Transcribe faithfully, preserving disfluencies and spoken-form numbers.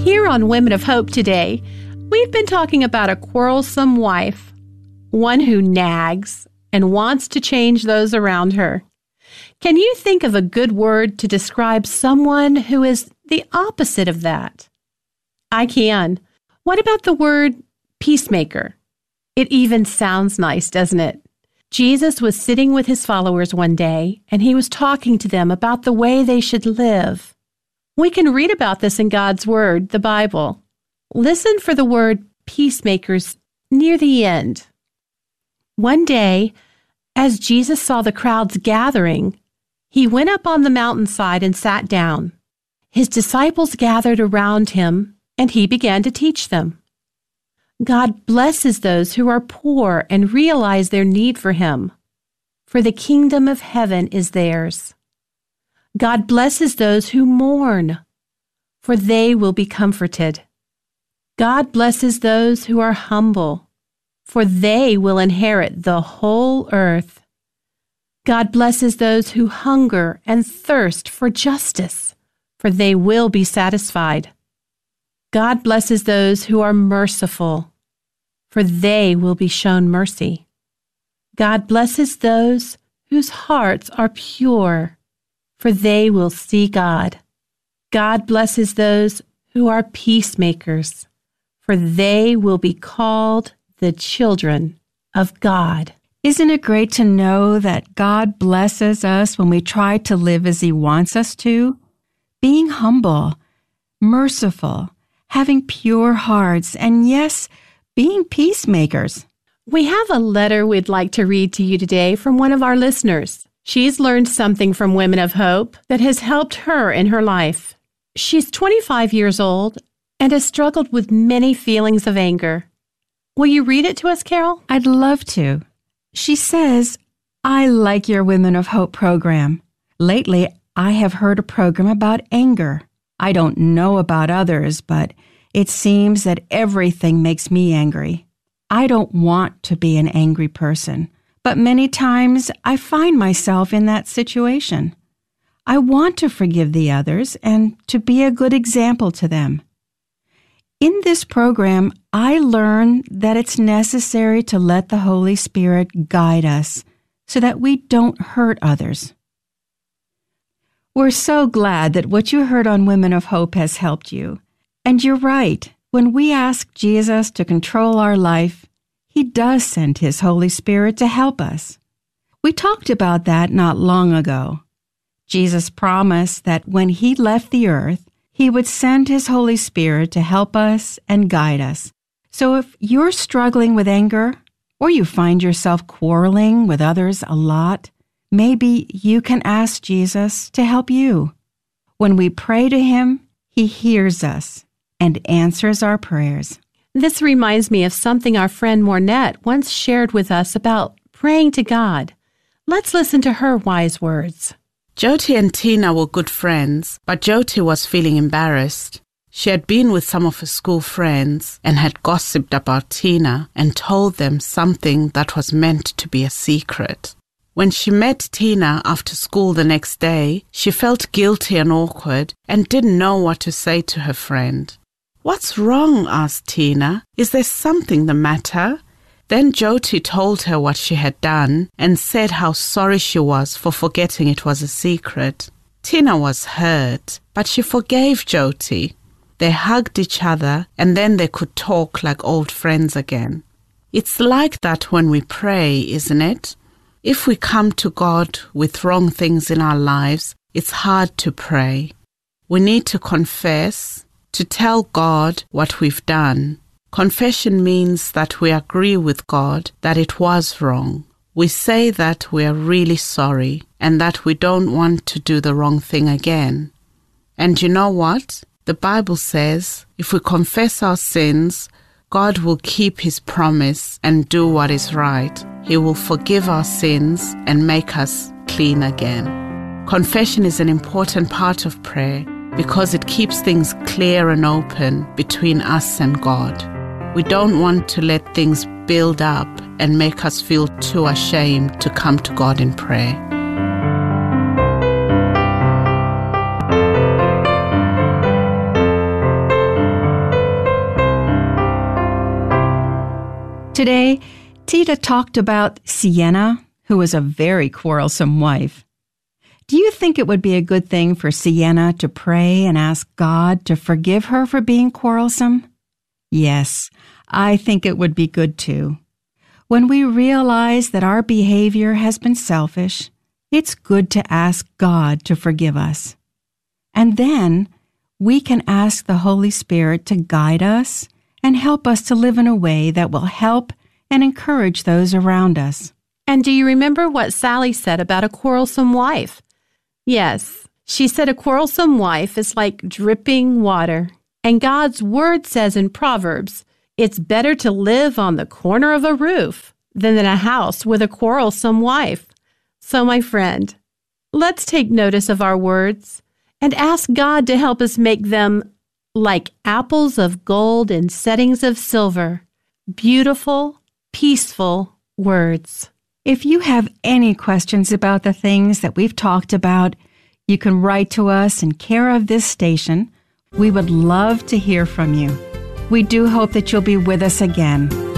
Here on Women of Hope today, we've been talking about a quarrelsome wife, one who nags and wants to change those around her. Can you think of a good word to describe someone who is the opposite of that? I can. What about the word peacemaker? It even sounds nice, doesn't it? Jesus was sitting with his followers one day, and he was talking to them about the way they should live. We can read about this in God's Word, the Bible. Listen for the word peacemakers near the end. One day, as Jesus saw the crowds gathering, he went up on the mountainside and sat down. His disciples gathered around him, and he began to teach them. God blesses those who are poor and realize their need for him, for the kingdom of heaven is theirs. God blesses those who mourn, for they will be comforted. God blesses those who are humble, for they will inherit the whole earth. God blesses those who hunger and thirst for justice, for they will be satisfied. God blesses those who are merciful, for they will be shown mercy. God blesses those whose hearts are pure, for they will see God. God blesses those who are peacemakers, for they will be called the children of God. Isn't it great to know that God blesses us when we try to live as he wants us to? Being humble, merciful, having pure hearts, and yes, being peacemakers. We have a letter we'd like to read to you today from one of our listeners. She's learned something from Women of Hope that has helped her in her life. She's twenty-five years old and has struggled with many feelings of anger. Will you read it to us, Carol? I'd love to. She says, I like your Women of Hope program. Lately, I have heard a program about anger. I don't know about others, but it seems that everything makes me angry. I don't want to be an angry person, but many times I find myself in that situation. I want to forgive the others and to be a good example to them. In this program, I learn that it's necessary to let the Holy Spirit guide us so that we don't hurt others. We're so glad that what you heard on Women of Hope has helped you. And you're right. When we ask Jesus to control our life, he does send his Holy Spirit to help us. We talked about that not long ago. Jesus promised that when he left the earth, he would send his Holy Spirit to help us and guide us. So if you're struggling with anger, or you find yourself quarreling with others a lot, maybe you can ask Jesus to help you. When we pray to him, he hears us and answers our prayers. This reminds me of something our friend Mornette once shared with us about praying to God. Let's listen to her wise words. Jyoti and Tina were good friends, but Jyoti was feeling embarrassed. She had been with some of her school friends and had gossiped about Tina and told them something that was meant to be a secret. When she met Tina after school the next day, she felt guilty and awkward and didn't know what to say to her friend. "What's wrong?" asked Tina. "Is there something the matter?" Then Jyoti told her what she had done and said how sorry she was for forgetting it was a secret. Tina was hurt, but she forgave Jyoti. They hugged each other and then they could talk like old friends again. It's like that when we pray, isn't it? If we come to God with wrong things in our lives, it's hard to pray. We need to confess, to tell God what we've done. Confession means that we agree with God that it was wrong. We say that we are really sorry and that we don't want to do the wrong thing again. And you know what? The Bible says if we confess our sins, God will keep his promise and do what is right. He will forgive our sins and make us clean again. Confession is an important part of prayer because it keeps things clear and open between us and God. We don't want to let things build up and make us feel too ashamed to come to God in prayer. Today, Tita talked about Sienna, who was a very quarrelsome wife. Do you think it would be a good thing for Sienna to pray and ask God to forgive her for being quarrelsome? Yes, I think it would be good too. When we realize that our behavior has been selfish, it's good to ask God to forgive us. And then we can ask the Holy Spirit to guide us and help us to live in a way that will help and encourage those around us. And do you remember what Sally said about a quarrelsome wife? Yes, she said a quarrelsome wife is like dripping water. And God's Word says in Proverbs, it's better to live on the corner of a roof than in a house with a quarrelsome wife. So, my friend, let's take notice of our words and ask God to help us make them like apples of gold in settings of silver, beautiful, peaceful words. If you have any questions about the things that we've talked about, you can write to us in care of this station. We would love to hear from you. We do hope that you'll be with us again.